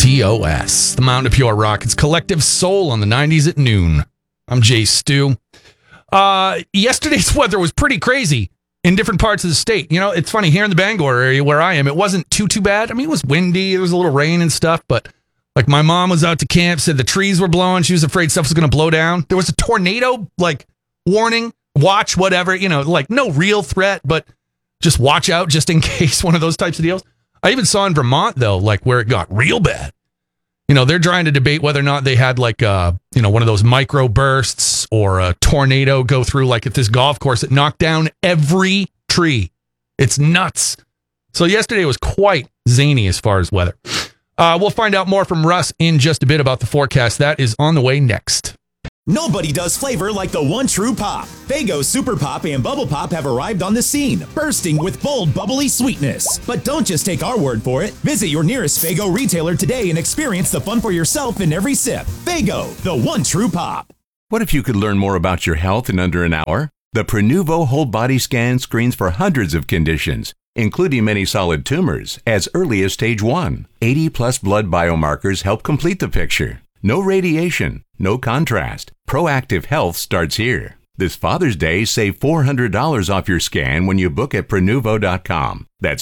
WTOS, the Mountain of Pure Rockets Collective Soul on the 90s at noon. I'm Jay Stu. Yesterday's weather was pretty crazy in different parts of the state. You know, it's funny, here in the Bangor area where I am, it wasn't too bad. I mean, it was windy, there was a little rain and stuff, but like my mom was out to camp, said the trees were blowing, she was afraid stuff was going to blow down. There was a tornado, like, warning, watch, whatever, you know, like no real threat, but just watch out just in case, one of those types of deals. I even saw in Vermont, though, like where it got real bad. You know, they're trying to debate whether or not they had like, one of those micro bursts or a tornado go through, like at this golf course that knocked down every tree. It's nuts. So yesterday was quite zany as far as weather. We'll find out more from Russ in just a bit about the forecast. That is on the way next. Nobody does flavor like the one true pop. Faygo Super Pop and Bubble Pop have arrived on the scene, bursting with bold, bubbly sweetness. But don't just take our word for it. Visit your nearest Faygo retailer today and experience the fun for yourself in every sip. Faygo, the one true pop. What if you could learn more about your health in under an hour? The Prenuvo Whole Body Scan screens for hundreds of conditions, including many solid tumors, as early as stage 1. 80-plus blood biomarkers help complete the picture. No radiation, no contrast. Proactive health starts here. This Father's Day, save $400 off your scan when you book at Prenuvo.com. That's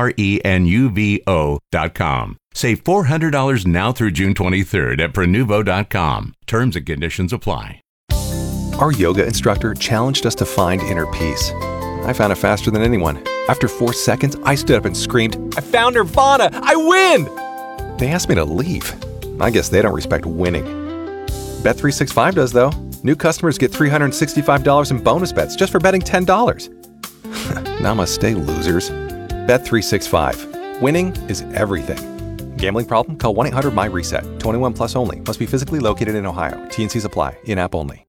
Prenuvo.com. Save $400 now through June 23rd at Prenuvo.com. Terms and conditions apply. Our yoga instructor challenged us to find inner peace. I found it faster than anyone. After 4 seconds, I stood up and screamed, "I found Nirvana! I win!" They asked me to leave. I guess they don't respect winning. Bet365 does, though. New customers get $365 in bonus bets just for betting $10. Namaste, losers. Bet365. Winning is everything. Gambling problem? Call 1-800-MY-RESET. 21 plus only. Must be physically located in Ohio. T&Cs apply. In-app only.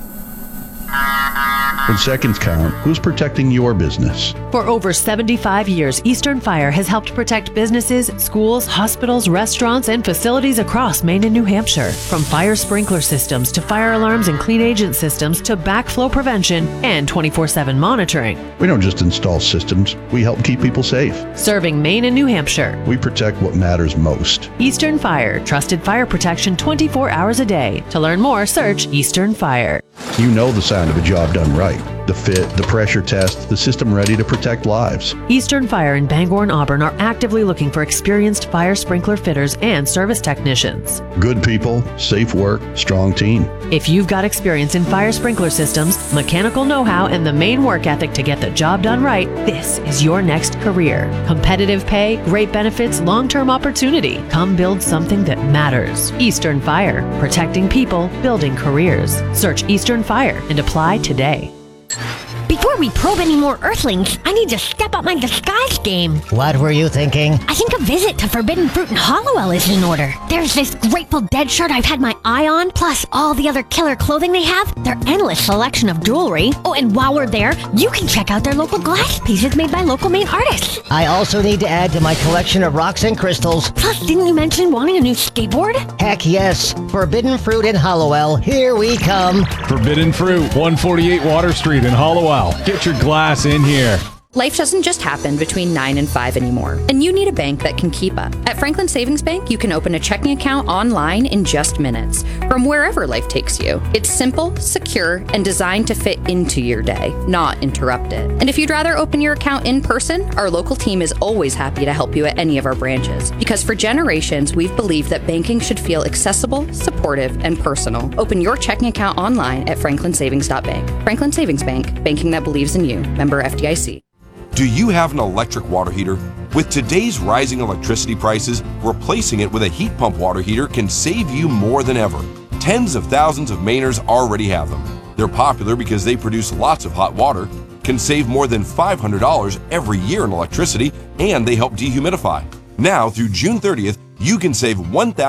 When seconds count, who's protecting your business? For over 75 years, Eastern Fire has helped protect businesses, schools, hospitals, restaurants, and facilities across Maine and New Hampshire. From fire sprinkler systems to fire alarms and clean agent systems to backflow prevention and 24/7 monitoring. We don't just install systems, we help keep people safe. Serving Maine and New Hampshire. We protect what matters most. Eastern Fire, trusted fire protection 24 hours a day. To learn more, search Eastern Fire. You know the sound of a job done right. The fit, the pressure test, the system ready to protect lives. Eastern Fire in Bangor and Auburn are actively looking for experienced fire sprinkler fitters and service technicians. Good people, safe work, strong team. If you've got experience in fire sprinkler systems, mechanical know-how, and the main work ethic to get the job done right, this is your next career. Competitive pay, great benefits, long-term opportunity. Come build something that matters. Eastern Fire, protecting people, building careers. Search Eastern Fire and apply today. Before we probe any more Earthlings, I need to step up my disguise game. What were you thinking? I think a visit to Forbidden Fruit in Hollowell is in order. There's this Grateful Dead shirt I've had my eye on, plus all the other killer clothing they have, their endless selection of jewelry. Oh, and while we're there, you can check out their local glass pieces made by local Maine artists. I also need to add to my collection of rocks and crystals. Plus, didn't you mention wanting a new skateboard? Heck yes. Forbidden Fruit in Hollowell. Here we come. Forbidden Fruit, 148 Water Street in Hollowell. Get your glass in here. Life doesn't just happen between 9 and 5 anymore, and you need a bank that can keep up. At Franklin Savings Bank, you can open a checking account online in just minutes, from wherever life takes you. It's simple, secure, and designed to fit into your day, not interrupt it. And if you'd rather open your account in person, our local team is always happy to help you at any of our branches, because for generations, we've believed that banking should feel accessible, supportive, and personal. Open your checking account online at franklinsavings.bank. Franklin Savings Bank, banking that believes in you. Member FDIC. Do you have an electric water heater? With today's rising electricity prices, replacing it with a heat pump water heater can save you more than ever. Tens of thousands of Mainers already have them. They're popular because they produce lots of hot water, can save more than $500 every year in electricity, and they help dehumidify. Now, through June 30th, you can save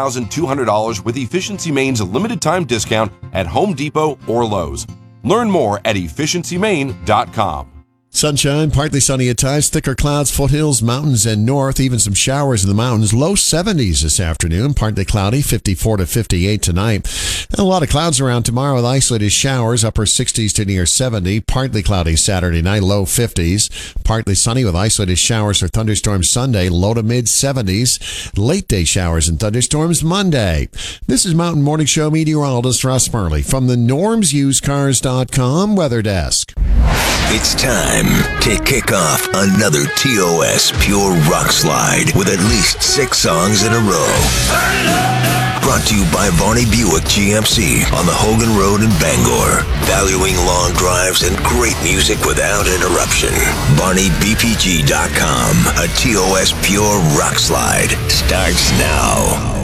$1,200 with Efficiency Maine's limited time discount at Home Depot or Lowe's. Learn more at efficiencymaine.com. Sunshine, partly sunny at times, thicker clouds, foothills, mountains, and north, even some showers in the mountains. Low 70s this afternoon, partly cloudy, 54 to 58 tonight. And a lot of clouds around tomorrow with isolated showers, upper 60s to near 70. Partly cloudy Saturday night, low 50s. Partly sunny with isolated showers or thunderstorms Sunday, low to mid 70s. Late day showers and thunderstorms Monday. This is Mountain Morning Show meteorologist Russ Murley from the NormsUsedCars.com Weather Desk. It's time to kick off another TOS Pure Rock Slide with at least 6 songs in a row. Brought to you by Varney Buick GMC on the Hogan Road in Bangor. Valuing long drives and great music without interruption. VarneyBPG.com. A TOS Pure Rock Slide starts now.